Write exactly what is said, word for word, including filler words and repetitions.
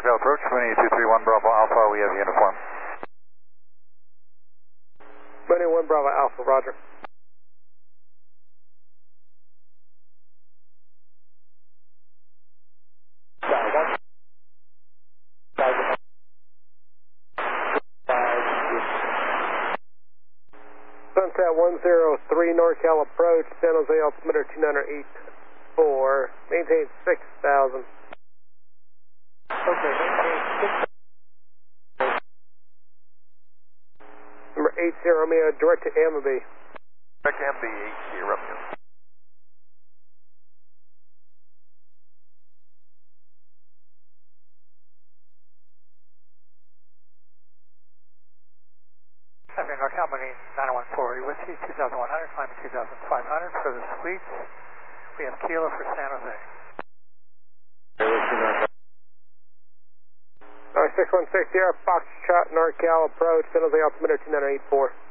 NorCal approach, Winnie two three one Bravo Alpha, we have uniform. Winnie one Bravo Alpha, roger. Sunset one zero three NorCal approach, San Jose altimeter two nine eight four, maintain six thousand. Okay, maintain six thousand. Number eight zero Romeo, direct to Amity. Direct to Amity, eight zero Romeo. Traffic NorCal, Marine nine one four with you, two thousand one hundred, climbing two thousand five hundred for the suites. We have Kilo for San Jose. Alright, six one six Sierra Foxtrot NorCal approach, San Jose altimeter two nine eight four.